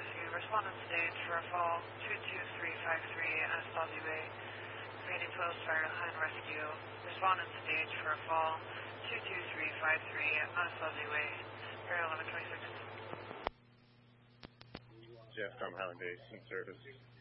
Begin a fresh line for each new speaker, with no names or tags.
rescue. Respondent stage for a fall 22353 Anastasia Way. Remaining 12 Star Hand Rescue. Respondent stage for a fall 22353 Anastasia Way. Area 1126.
Jeff from Highland Base in service.